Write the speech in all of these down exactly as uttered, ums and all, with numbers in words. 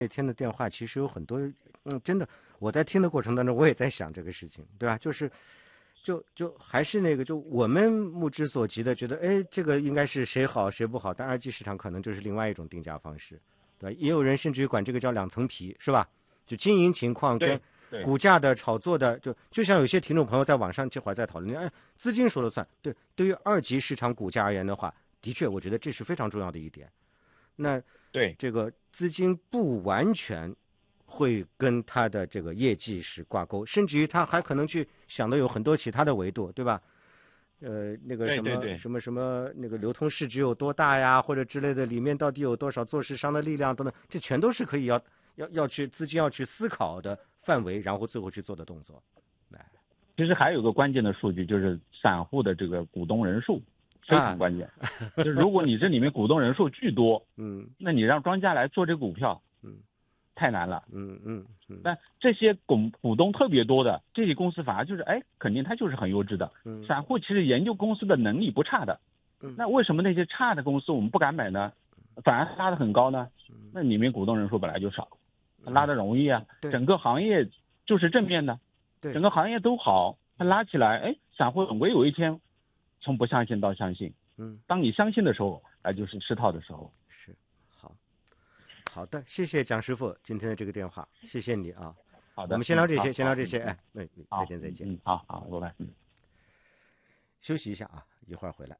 那天的电话其实有很多，嗯，真的，我在听的过程当中，我也在想这个事情，对吧？就是，就就还是那个，就我们目之所及的，觉得，哎，这个应该是谁好谁不好，但二级市场可能就是另外一种定价方式，对吧？也有人甚至于管这个叫两层皮，是吧？就经营情况跟股价的炒作的，就就像有些听众朋友在网上这会儿在讨论，哎，资金说了算，对，对于二级市场股价而言的话，的确，我觉得这是非常重要的一点。那对这个资金不完全会跟它的这个业绩是挂钩，甚至于它还可能去想的有很多其他的维度，对吧？呃，那个什么对对对什么什么那个流通市值有多大呀，或者之类的，里面到底有多少做市商的力量等等，这全都是可以要要要去资金要去思考的范围，然后最后去做的动作。来， 其实还有个关键的数据，就是散户的这个股东人数。非常关键，啊、就是如果你这里面股东人数巨多， 嗯， 那你让庄家来做这股票， 嗯， 太难了， 嗯嗯嗯。 但这些股股东特别多的这些公司，反而就是哎，肯定它就是很优质的。 嗯， 散户其实研究公司的能力不差的， 嗯， 那为什么那些差的公司我们不敢买呢？反而拉得很高呢？那里面股东人数本来就少，拉得容易啊。 对， 整个行业就是正面的， 对， 整个行业都好，它拉起来，哎，散户总归有一天。从不相信到相信， 嗯， 当你相信的时候，那就是吃套的时候。 是，好，好的，谢谢蒋师傅今天的这个电话，谢谢你啊。 好的， 我们先聊这些， 嗯、 先聊这些，哎， 嗯、 哎，再见再见。 嗯，好好，拜拜。嗯， 休息一下啊，一会儿回来。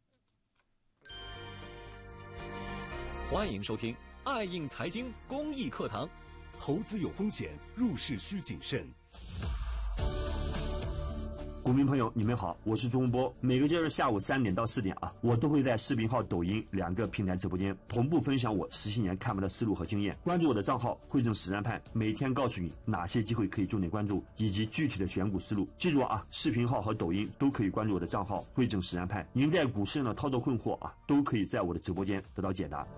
欢迎收听爱映财经公益课堂， 投资有风险，入市需谨慎。 股民朋友，你们好，我是钟波。每个周日下午三点到四点啊，我都会在视频号、抖音两个平台直播间同步分享我十七年看盘的思路和经验。关注我的账号汇正实战派，每天告诉你哪些机会可以重点关注，以及具体的选股思路。记住啊，视频号和抖音都可以关注我的账号汇正实战派。您在股市上的操作困惑啊，都可以在我的直播间得到解答。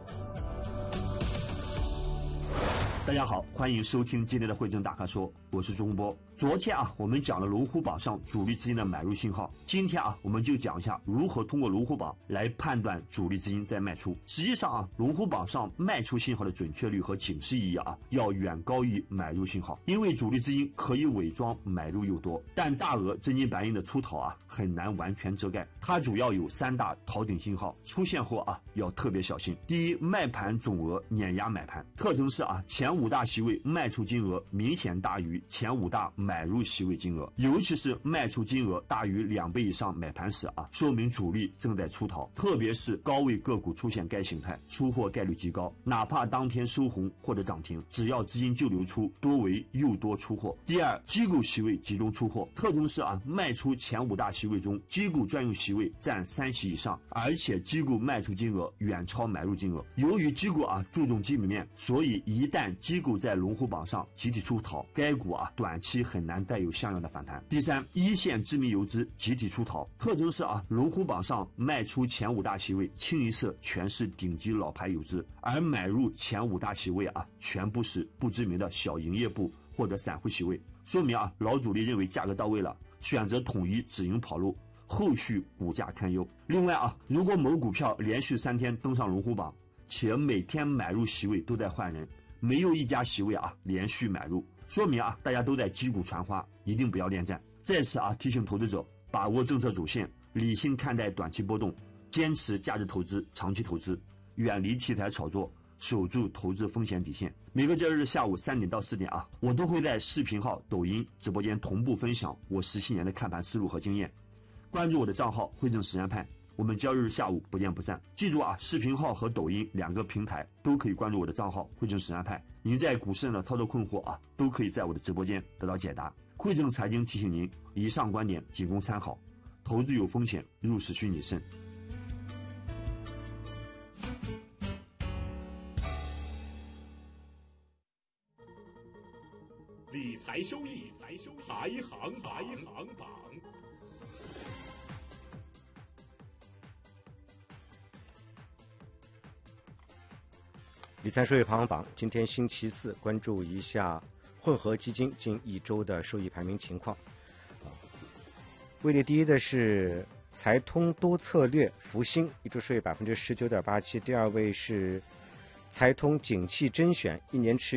大家好，欢迎收听今天的汇正大咖说，我是钟波。昨天啊，我们讲了龙虎榜上主力资金的买入信号，今天啊，我们就讲一下如何通过龙虎榜来判断主力资金在卖出。实际上啊，龙虎榜上卖出信号的准确率和警示意义啊，要远高于买入信号，因为主力资金可以伪装买入诱多，但大额真金白银的出逃啊，很难完全遮盖。它主要有三大逃顶信号，出现后啊，要特别小心。第一，卖盘总额碾压买盘，特征是啊，前五大席位卖出金额明显大于前五大买入席位金额，尤其是卖出金额大于两倍以上买盘时啊，说明主力正在出逃，特别是高位个股出现该形态，出货概率极高，哪怕当天收红或者涨停，只要资金就流出，多为诱多出货。第二，机构席位集中出货，特征是啊，卖出前五大席位中，机构专用席位占三席以上，而且机构卖出金额远超买入金额。由于机构啊注重基本面，所以一旦机构在龙虎榜上集体出逃，该股啊短期很难带有像样的反弹。第三，一线知名游资集体出逃，特征是啊，龙虎榜上卖出前五大席位清一色全是顶级老牌游资，而买入前五大席位啊全部是不知名的小营业部或者散户席位，说明啊老主力认为价格到位了，选择统一止盈跑路，后续股价堪忧。另外啊，如果某股票连续三天登上龙虎榜，且每天买入席位都在换人，没有一家席位啊连续买入，说明啊大家都在击鼓传花，一定不要恋战。在此啊提醒投资者，把握政策主线，理性看待短期波动，坚持价值投资、长期投资，远离题材炒作，守住投资风险底线。每个周日下午三点到四点啊，我都会在视频号、抖音直播间同步分享我十七年的看盘思路和经验。关注我的账号汇正实战派，我们交易日下午不见不散。记住啊，视频号和抖音两个平台都可以关注我的账号汇正实战派。您在股市上的操作困惑啊，都可以在我的直播间得到解答。汇正财经提醒您，以上观点仅供参考，投资有风险，入市需谨慎。 理财收益排行排行榜。 理财收益排行榜，今天星期四，关注一下混合基金近一周的收益排名情况。啊，位列第一的是财通多策略福星，一周收益百分之十九点八七；第二位是财通景气甄选一年持